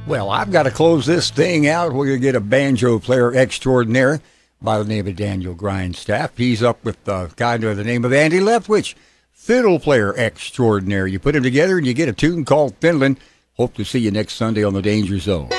Well, I've got to close this thing out. We're going to get a banjo player extraordinaire by the name of Daniel Grindstaff. He's up with a guy by the name of Andy Leftwich, fiddle player extraordinaire. You put them together and you get a tune called Finland. Hope to see you next Sunday on the Danger Zone.